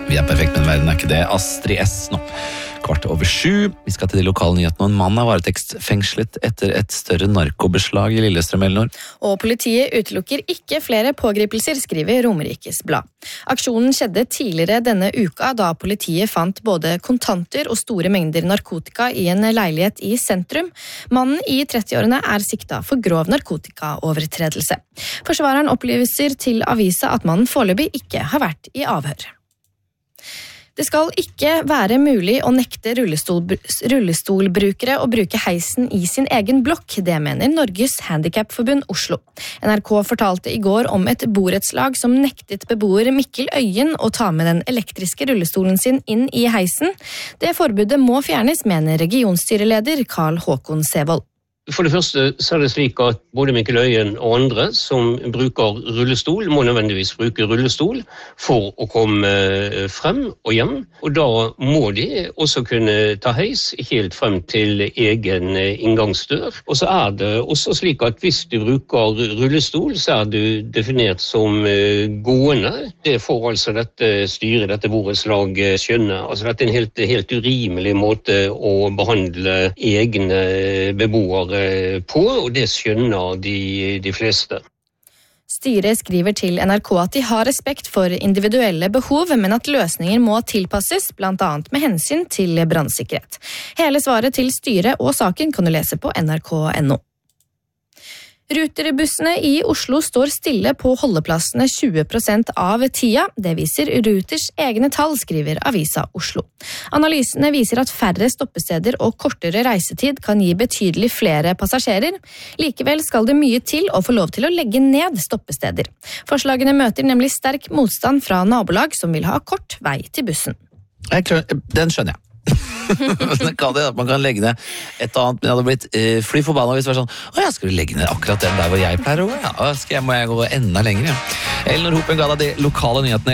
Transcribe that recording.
Vi perfekt, men verden ikke det. Astrid S nå. 7:15. Vi skal til de lokale nyhetene. En mann er varetektsfengslet etter et større narkobeslag i Lillestrøm, Elinor. Og politiet utelukker ikke flere pågripelser, skriver Romerikes Blad. Aksjonen skjedde tidligere denne uka, da politiet fant både kontanter og store mengder narkotika i en leilighet i sentrum. Mannen i 30-årene er sikta for grov narkotikaovertredelse. Forsvareren opplyser til avisa at mannen foreløpig ikke har vært i avhør. Det skal ikke være mulig å nekte rullestolbrukere å bruke heisen i sin egen blokk, det mener Norges Handicapforbund Oslo. NRK fortalte i går om et borettslag som nektet beboer Mikkel Øyen å ta med den elektriske rullestolen sin inn i heisen. Det forbudet må fjernes, mener regionstyreleder Karl Håkon Sevold. For det første så er det slik at både Mikkel Øyen og andre som bruker rullestol, må nødvendigvis bruke rullestol for å komme frem og hjem. Og da må de også kunne ta heis helt frem til egen inngangsdør. Og så er det også slik at hvis du bruker rullestol, så er du definert som gående. Det får altså dette styret, dette borettslaget skjønne. Altså dette er en helt urimelig måte å behandle egne beboere på, og det skjønner de fleste. Styret skriver til NRK at de har respekt for individuelle behov, men at løsninger må tilpasses, blant annet med hensyn til brannsikkerhet. Hele svaret til styret og saken kan du lese på nrk.no. Ruterbussene i Oslo står stille på holdeplassene 20% av tida. Det viser Ruters egne tall, skriver avisa Oslo. Analysene viser at færre stoppesteder og kortere reisetid kan gi betydelig flere passasjerer. Likevel skal det mye til å få lov til å legge ned stoppesteder. Forslagene møter nemlig sterk motstand fra nabolag som vil ha kort vei til bussen. Den skjønner jeg. Man kan legge ned et annet, men jeg hadde blitt fly forbanna hvis det var sånn, skal du legge ned akkurat den der hvor jeg pleier å gå? Ja, må jeg gå enda lenger, ja. Elinor Hopen ga deg de lokale nyhetene.